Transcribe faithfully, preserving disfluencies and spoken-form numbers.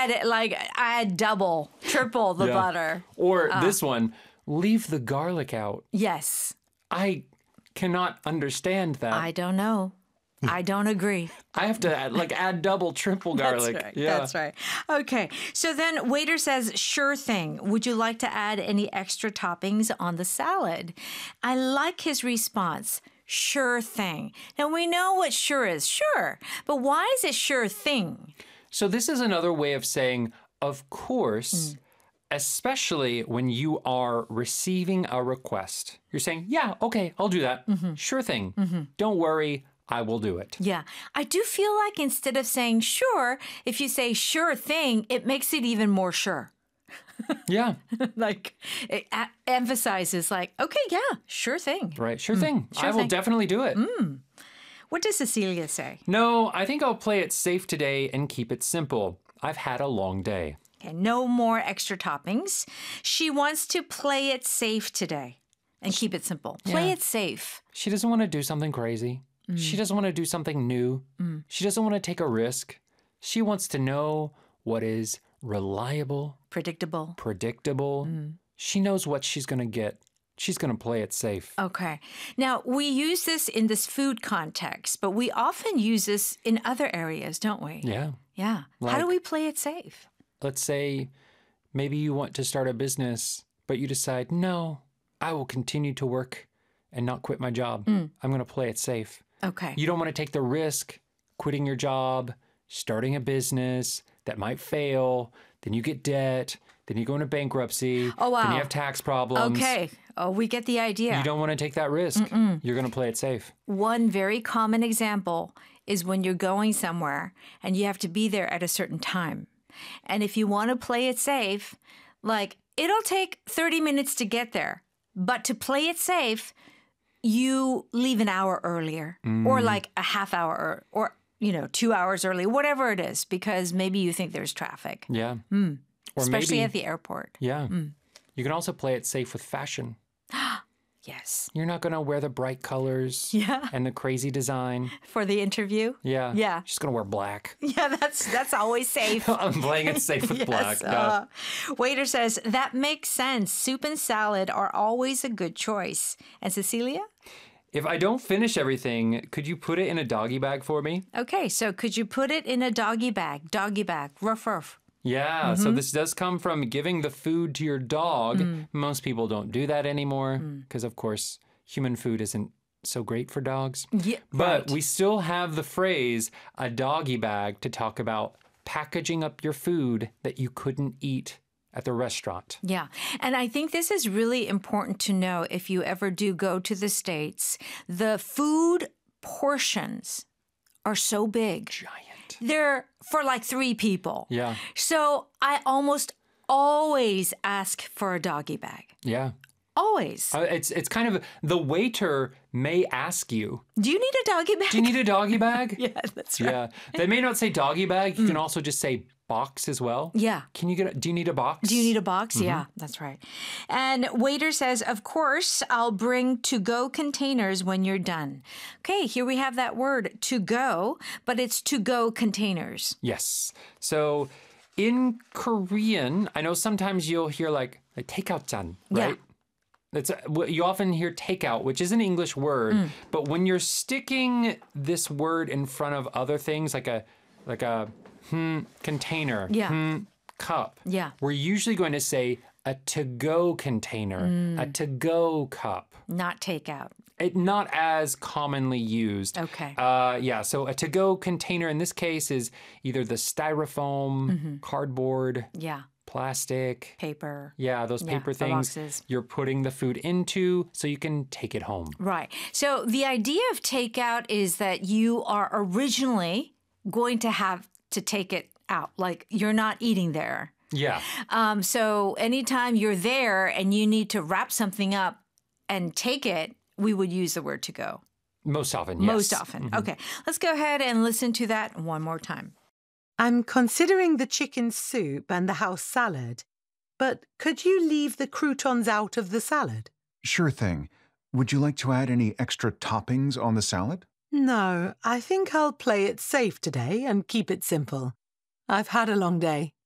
add like add double, triple the Yeah. butter. Or this one, leave the garlic out. Yes. I cannot understand that. I don't know. I don't agree. I have to add, like add double, triple garlic. That's right. Yeah. That's right. Okay. So then waiter says, sure thing. Would you like to add any extra toppings on the salad? I like his response. Sure thing. Now we know what sure is. Sure. But why is it sure thing? So this is another way of saying, of course, especially when you are receiving a request. You're saying, yeah, okay, I'll do that. Sure thing. Don't worry, I will do it. Yeah. I do feel like instead of saying sure, if you say sure thing, it makes it even more sure. Yeah, Like it a- emphasizes like, okay, yeah, sure thing. right. Sure thing. sure I will thing. definitely do it. What does Cecilia say? No, I think I'll play it safe today and keep it simple. I've had a long day. Okay, no more extra toppings. She wants to play it safe today and keep it simple. Play Yeah. it safe. She doesn't want to do something crazy. She doesn't want to do something new. She doesn't want to take a risk. She wants to know what is reliable, Predictable. predictable. She knows what she's going to get. She's going to play it safe. Okay. Now, we use this in this food context, but we often use this in other areas, don't we? Yeah. Yeah. How do Like- we play it safe? Let's say maybe you want to start a business, but you decide, no, I will continue to work and not quit my job. I'm going to play it safe. Okay. You don't want to take the risk quitting your job, starting a business that might fail, then you get debt, then you go into bankruptcy, Oh, wow. then you have tax problems. Okay. Oh, we get the idea. You don't want to take that risk. You're going to play it safe. One very common example is when you're going somewhere and you have to be there at a certain time. And if you want to play it safe, like it'll take thirty minutes to get there, but to play it safe, you leave an hour earlier or like a half hour or, or, you know, two hours early, whatever it is, because maybe you think there's traffic, Yeah. Or especially maybe, at the airport. yeah. You can also play it safe with fashion. Yes. You're not going to wear the bright colors Yeah. and the crazy design. For the interview. Yeah. Yeah. She's going to wear black. Yeah, that's that's always safe. I'm playing it safe with black. Yes, Yeah. uh, waiter says, that makes sense. Soup and salad are always a good choice. And Cecilia? If I don't finish everything, could you put it in a doggy bag for me? Okay, so could you put it in a doggy bag? Doggy bag. Ruff, ruff. Yeah, so this does come from giving the food to your dog. Most people don't do that anymore because, of course, human food isn't so great for dogs. Yeah, But right. we still have the phrase a doggy bag to talk about packaging up your food that you couldn't eat at the restaurant. Yeah. And I think this is really important to know if you ever do go to the States. The food portions are so big. Giant. They're for like three people. Yeah, So I almost always ask for a doggy bag. yeah. Always. Uh, it's it's kind of the waiter may ask you, Do you need a doggy bag? "Do you need a doggy bag?" Yeah, that's right. Yeah, they may not say doggy bag. You can also just say box as well. Yeah. Can you get? A, do you need a box? Do you need a box? Yeah, that's right. And waiter says, of course, I'll bring to-go containers when you're done. Okay, here we have that word to go, but it's to-go containers. Yes. So in Korean, I know sometimes you'll hear like like takeout-jan, Yeah. right? It's a, well, you often hear takeout, which is an English word, Mm. but when you're sticking this word in front of other things like a like a hmm, container, Yeah. hmm, cup, Yeah. we're usually going to say a to-go container, a Mm. to-go cup. Not takeout. It not as commonly used. Okay. Uh, yeah. So a to-go container in this case is either the styrofoam, Mm-hmm. cardboard, Yeah, plastic. paper. Yeah, those Yeah, paper the things boxes. you're putting the food into so you can take it home. Right. So the idea of takeout is that you are originally going to have to take it out. Like you're not eating there. Yeah. Um, so anytime you're there and you need to wrap something up and take it, we would use the word to go. Most often, yes. Most often. Okay. Let's go ahead and listen to that one more time. I'm considering the chicken soup and the house salad, but could you leave the croutons out of the salad? Sure thing. Would you like to add any extra toppings on the salad? No, I think I'll play it safe today and keep it simple. I've had a long day.